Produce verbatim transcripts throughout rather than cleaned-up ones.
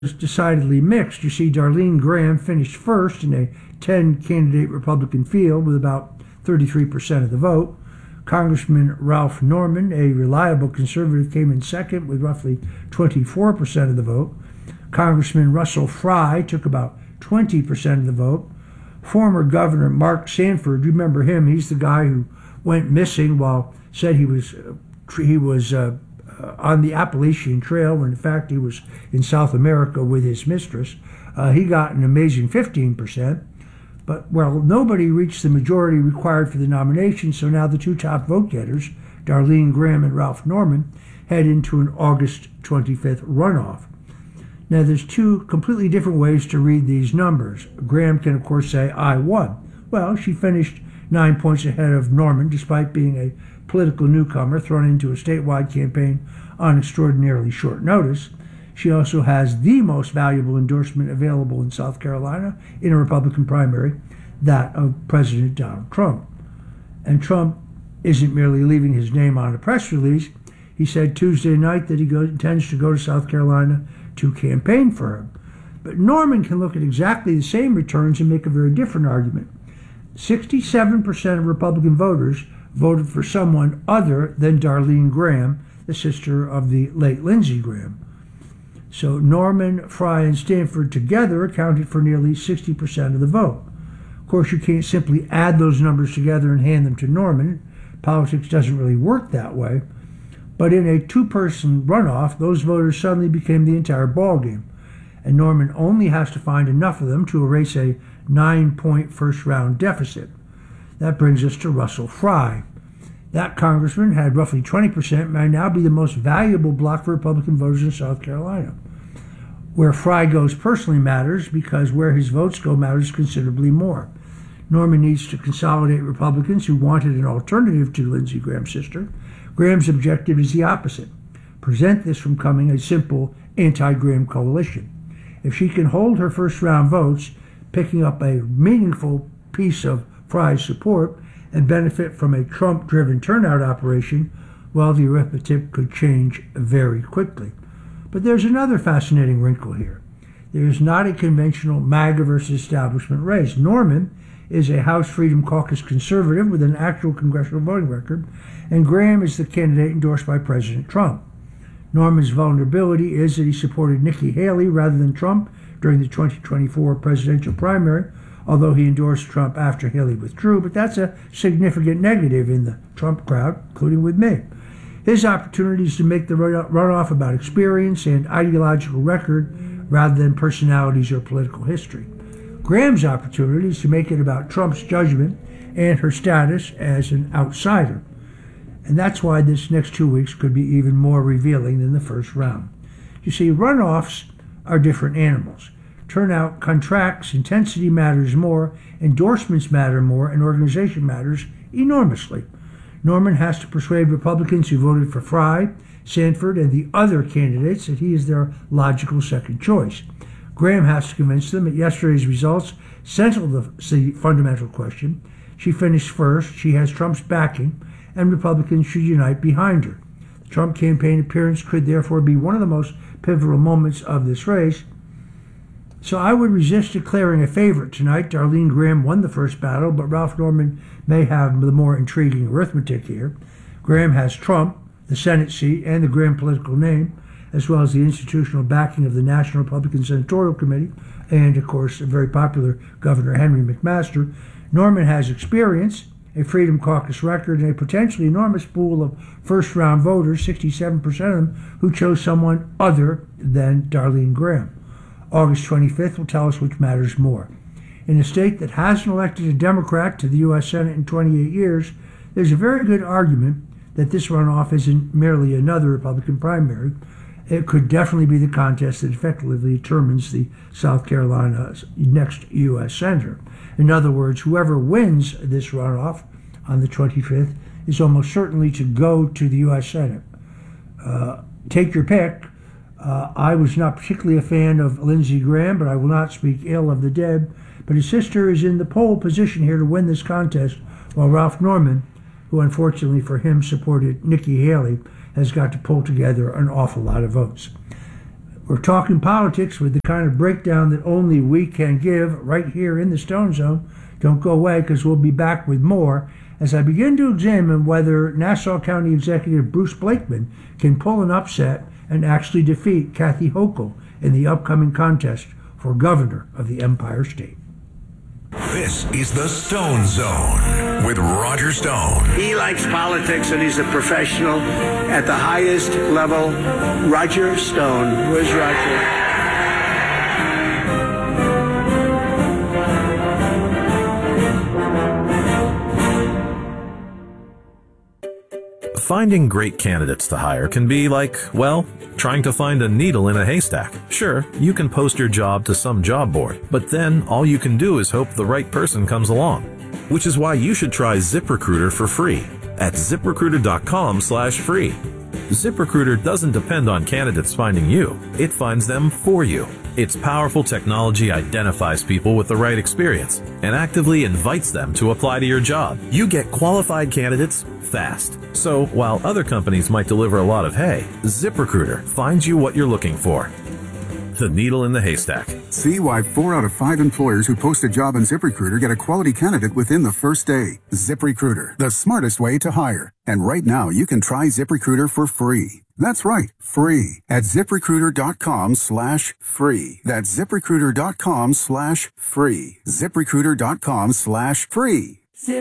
is decidedly mixed. You see, Darlene Graham finished first in a ten-candidate Republican field with about thirty-three percent of the vote. Congressman Ralph Norman, a reliable conservative, came in second with roughly twenty-four percent of the vote. Congressman Russell Fry took about twenty percent of the vote. Former Governor Mark Sanford, you remember him, he's the guy who went missing while said he was uh, he was uh, uh, on the Appalachian Trail, when in fact he was in South America with his mistress. Uh, he got an amazing fifteen percent. But, well, nobody reached the majority required for the nomination, so now the two top vote getters, Darlene Graham and Ralph Norman, head into an August twenty-fifth runoff. Now, there's two completely different ways to read these numbers. Graham can, of course, say, I won. Well, she finished nine points ahead of Norman, despite being a political newcomer thrown into a statewide campaign on extraordinarily short notice. She also has the most valuable endorsement available in South Carolina in a Republican primary, that of President Donald Trump. And Trump isn't merely leaving his name on a press release. He said Tuesday night that he go, intends to go to South Carolina to campaign for him. But Norman can look at exactly the same returns and make a very different argument. sixty-seven percent of Republican voters voted for someone other than Darlene Graham, the sister of the late Lindsey Graham. So Norman, Fry, and Stanford together accounted for nearly sixty percent of the vote. Of course, you can't simply add those numbers together and hand them to Norman. Politics doesn't really work that way. But in a two-person runoff, those voters suddenly became the entire ballgame. And Norman only has to find enough of them to erase a nine-point first-round deficit. That brings us to Russell Fry. That congressman had roughly twenty percent, may now be the most valuable block for Republican voters in South Carolina. Where Fry goes personally matters, because where his votes go matters considerably more. Norman needs to consolidate Republicans who wanted an alternative to Lindsey Graham's sister. Graham's objective is the opposite: present this from coming a simple anti-Graham coalition. If she can hold her first-round votes, picking up a meaningful piece of Fry's support, and benefit from a Trump-driven turnout operation, well, the arithmetic could change very quickly. But there's another fascinating wrinkle here. There is not a conventional MAGA versus establishment race. Norman is a House Freedom Caucus conservative with an actual congressional voting record, and Graham is the candidate endorsed by President Trump. Norman's vulnerability is that he supported Nikki Haley rather than Trump during the twenty twenty-four presidential primary, although he endorsed Trump after Haley withdrew, but that's a significant negative in the Trump crowd, including with me. His opportunity is to make the runoff about experience and ideological record rather than personalities or political history. Graham's opportunity is to make it about Trump's judgment and her status as an outsider. And that's why this next two weeks could be even more revealing than the first round. You see, runoffs are different animals. Turnout contracts, intensity matters more, endorsements matter more, and organization matters enormously. Norman has to persuade Republicans who voted for Fry, Sanford, and the other candidates that he is their logical second choice. Graham has to convince them that yesterday's results settle the, the fundamental question. She finished first, she has Trump's backing, and Republicans should unite behind her. The Trump campaign appearance could therefore be one of the most pivotal moments of this race. So I would resist declaring a favorite tonight. Darlene Graham won the first battle, but Ralph Norman may have the more intriguing arithmetic here. Graham has Trump, the Senate seat, and the Graham political name, as well as the institutional backing of the National Republican Senatorial Committee, and, of course, a very popular Governor Henry McMaster. Norman has experience, a Freedom Caucus record, and a potentially enormous pool of first-round voters, sixty-seven percent of them, who chose someone other than Darlene Graham. August twenty-fifth will tell us which matters more. In a state that hasn't elected a Democrat to the U S Senate in twenty-eight years, there's a very good argument that this runoff isn't merely another Republican primary. It could definitely be the contest that effectively determines the South Carolina's next U S Senator. In other words, whoever wins this runoff on the twenty-fifth is almost certainly to go to the U S Senate. Uh, take your pick. Uh, I was not particularly a fan of Lindsey Graham, but I will not speak ill of the dead. But his sister is in the pole position here to win this contest, while Ralph Norman, who unfortunately for him supported Nikki Haley, has got to pull together an awful lot of votes. We're talking politics with the kind of breakdown that only we can give right here in the Stone Zone. Don't go away, because we'll be back with more as I begin to examine whether Nassau County Executive Bruce Blakeman can pull an upset and actually defeat Kathy Hochul in the upcoming contest for governor of the Empire State. This is the Stone Zone with Roger Stone. He likes politics and he's a professional at the highest level. Roger Stone. Where's Roger? Finding great candidates to hire can be like, well, trying to find a needle in a haystack. Sure, you can post your job to some job board, but then all you can do is hope the right person comes along. Which is why you should try ZipRecruiter for free at ZipRecruiter.com slash free. ZipRecruiter doesn't depend on candidates finding you. It finds them for you. Its powerful technology identifies people with the right experience and actively invites them to apply to your job. You get qualified candidates fast. So while other companies might deliver a lot of hay, ZipRecruiter finds you what you're looking for. The needle in the haystack. See why four out of five employers who post a job on ZipRecruiter get a quality candidate within the first day. ZipRecruiter, the smartest way to hire. And right now, you can try ZipRecruiter for free. That's right, free at ZipRecruiter.com slash free. That's ZipRecruiter.com slash free. ZipRecruiter.com slash free.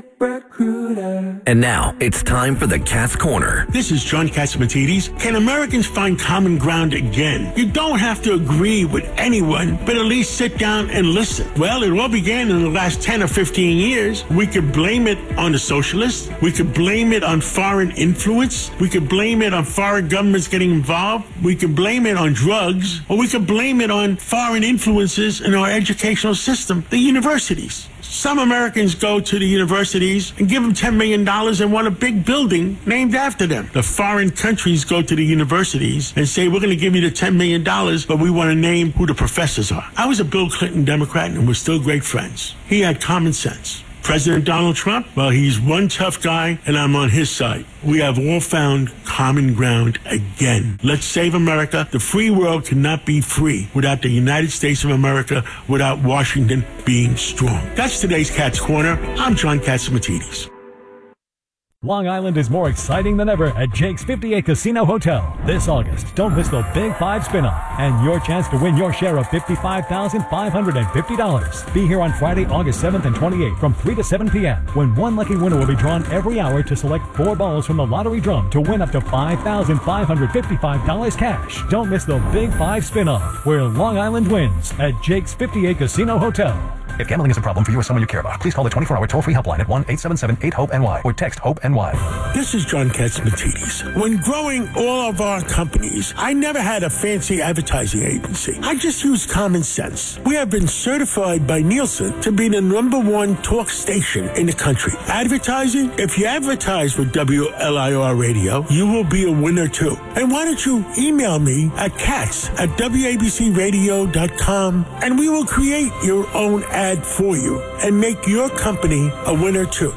ZipRecruiter. And now it's time for the Cat's Corner. This is John Catsimatidis. Can Americans find common ground again? You don't have to agree with anyone, but at least sit down and listen. Well, it all began in the last ten or fifteen years. We could blame it on the socialists. We could blame it on foreign influence. We could blame it on foreign governments getting involved. We could blame it on drugs. Or we could blame it on foreign influences in our educational system, the universities. Some Americans go to the universities and give them ten million dollars and want a big building named after them. The foreign countries go to the universities and say, we're going to give you the ten million dollars, but we want to name who the professors are. I was a Bill Clinton Democrat and we're still great friends. He had common sense. President Donald Trump, well, he's one tough guy, and I'm on his side. We have all found common ground again. Let's save America. The free world cannot be free without the United States of America, without Washington being strong. That's today's Cat's Corner. I'm John Catsimatidis. Long Island is more exciting than ever at Jake's fifty-eight Casino Hotel. This August, don't miss the Big Five Spin-Off and your chance to win your share of fifty-five thousand five hundred fifty dollars. Be here on Friday, August seventh and twenty-eighth from three to seven p.m. when one lucky winner will be drawn every hour to select four balls from the lottery drum to win up to five thousand five hundred fifty-five dollars cash. Don't miss the Big Five Spin-Off, where Long Island wins at Jake's fifty-eight Casino Hotel. If gambling is a problem for you or someone you care about, please call the twenty-four hour toll-free helpline at one eight seven seven eight hope N Y or text HOPE-N Y. This is John Catsimatidis. When growing all of our companies, I never had a fancy advertising agency. I just used common sense. We have been certified by Nielsen to be the number one talk station in the country. Advertising? If you advertise with W L I R Radio, you will be a winner too. And why don't you email me at cats at W A B C radio dot com and we will create your own ad for you and make your company a winner too.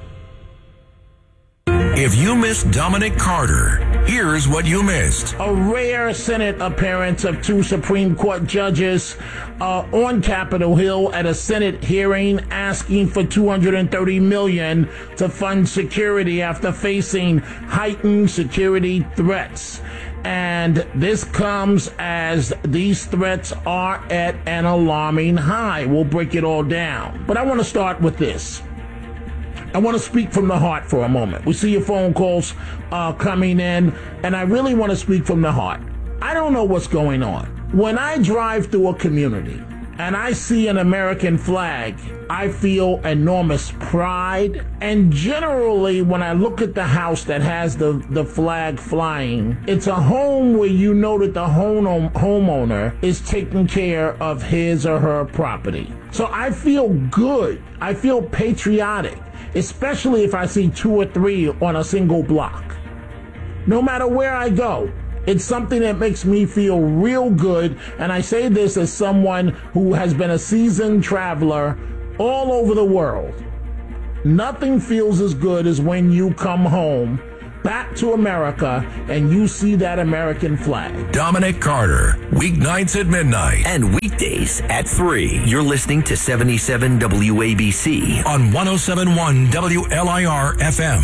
If you missed Dominic Carter, here's what you missed. A rare Senate appearance of two Supreme Court judges uh, on Capitol Hill at a Senate hearing asking for two hundred thirty million dollars to fund security after facing heightened security threats. And this comes as these threats are at an alarming high. We'll break it all down. But I want to start with this. I want to speak from the heart for a moment. We see your phone calls uh, coming in, and I really want to speak from the heart. I don't know what's going on. When I drive through a community and I see an American flag, I feel enormous pride. And generally, when I look at the house that has the, the flag flying, it's a home where you know that the home, homeowner is taking care of his or her property. So I feel good. I feel patriotic, especially if I see two or three on a single block. No matter where I go, it's something that makes me feel real good, and I say this as someone who has been a seasoned traveler all over the world. Nothing feels as good as when you come home back to America and you see that American flag. Dominic Carter, weeknights at midnight And weekdays at three. You're listening to seventy-seven W A B C. on one oh seven point one W L I R F M.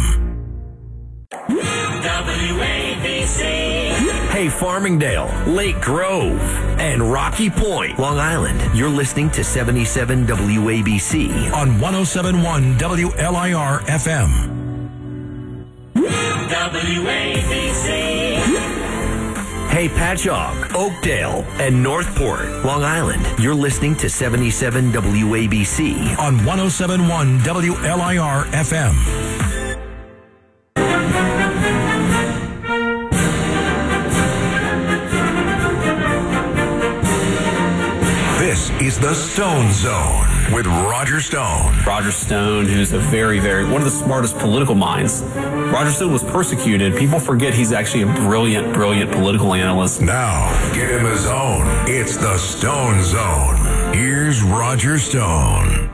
W A B C. Hey, Farmingdale, Lake Grove, and Rocky Point, Long Island. You're listening to seventy-seven W A B C. on one oh seven point one W L I R F M. W A B C. Hey, Patchogue, Oakdale, and Northport, Long Island. You're listening to seventy-seven W A B C. on one oh seven point one W L I R F M. This is the Stone Zone with Roger Stone. Roger Stone, who's a very, very, one of the smartest political minds. Roger Stone was persecuted. People forget he's actually a brilliant, brilliant political analyst. Now, get in the zone. It's the Stone Zone. Here's Roger Stone.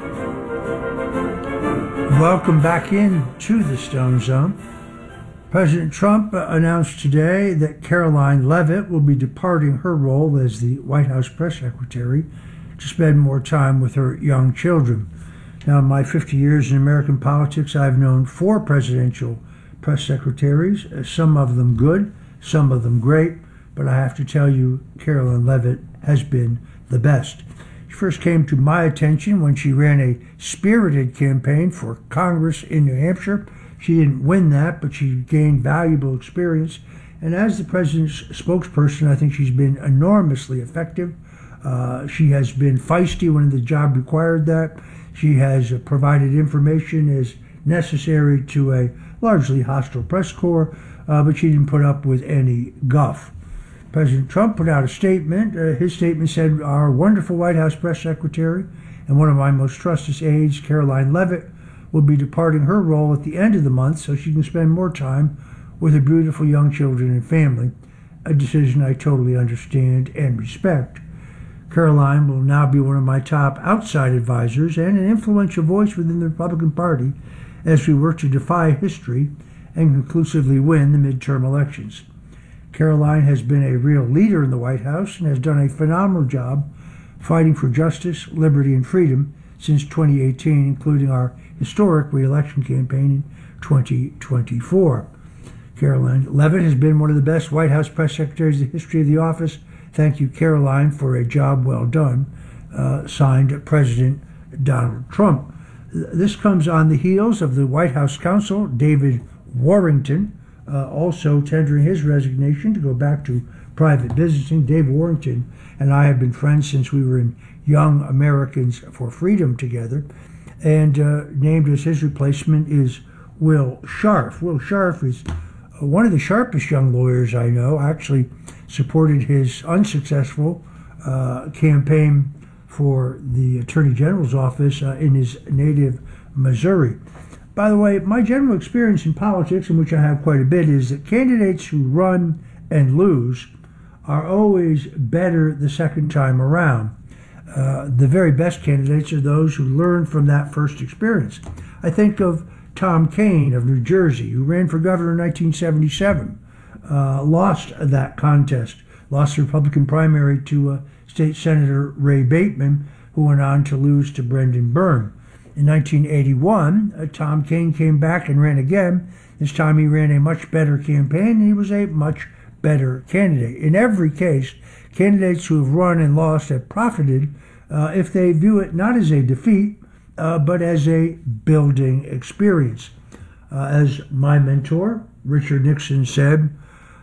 Welcome back in to the Stone Zone. President Trump announced today that Caroline Leavitt will be departing her role as the White House press secretary to spend more time with her young children. Now, in my fifty years in American politics, I've known four presidential press secretaries, some of them good, some of them great, but I have to tell you, Caroline Leavitt has been the best. She first came to my attention when she ran a spirited campaign for Congress in New Hampshire. She didn't win that, but she gained valuable experience. And as the president's spokesperson, I think she's been enormously effective. Uh, she has been feisty when the job required that. She has uh, provided information as necessary to a largely hostile press corps, uh, but she didn't put up with any guff. President Trump put out a statement. Uh, his statement said, our wonderful White House press secretary and one of my most trusted aides, Caroline Leavitt, will be departing her role at the end of the month so she can spend more time with her beautiful young children and family, a decision I totally understand and respect. Caroline will now be one of my top outside advisors and an influential voice within the Republican Party as we work to defy history and conclusively win the midterm elections. Caroline has been a real leader in the White House and has done a phenomenal job fighting for justice, liberty, and freedom since twenty eighteen, including our historic re-election campaign in twenty twenty-four. Caroline Leavitt has been one of the best White House press secretaries in the history of the office. Thank you, Caroline, for a job well done. Uh, signed, President Donald Trump. This comes on the heels of the White House counsel, David Warrington, uh, also tendering his resignation to go back to private visiting. Dave Warrington and I have been friends since we were in Young Americans for Freedom together, and uh, named as his replacement is Will Scharf. Will Scharf is uh, one of the sharpest young lawyers I know. I actually supported his unsuccessful uh, campaign for the Attorney General's office uh, in his native Missouri. By the way, my general experience in politics, in which I have quite a bit, is that candidates who run and lose are always better the second time around. Uh, the very best candidates are those who learn from that first experience. I think of Tom Kean of New Jersey, who ran for governor in nineteen seventy-seven, uh, lost that contest, lost the Republican primary to uh, State Senator Ray Bateman, who went on to lose to Brendan Byrne. In nineteen eighty-one, uh, Tom Kean came back and ran again. This time he ran a much better campaign, and he was a much better candidate. In every case, candidates who have run and lost have profited uh, if they view it not as a defeat, uh, but as a building experience. Uh, as my mentor, Richard Nixon, said,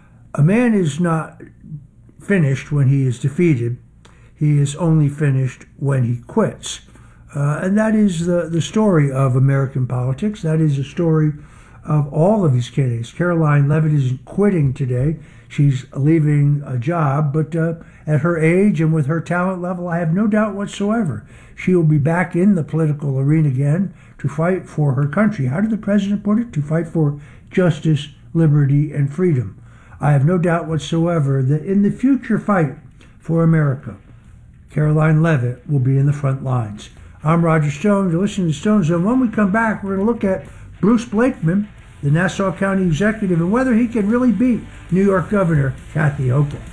a man is not finished when he is defeated. He is only finished when he quits. Uh, and that is the, the story of American politics. That is the story of all of these candidates. Caroline Leavitt isn't quitting today. She's leaving a job, but uh, at her age and with her talent level, I have no doubt whatsoever she will be back in the political arena again to fight for her country. How did the president put it? To fight for justice, liberty, and freedom. I have no doubt whatsoever that in the future fight for America, Caroline Leavitt will be in the front lines. I'm Roger Stone. You're listening to Stone Zone. When we come back, we're going to look at Bruce Blakeman, the Nassau County Executive, and whether he can really beat New York Governor Kathy Hochul.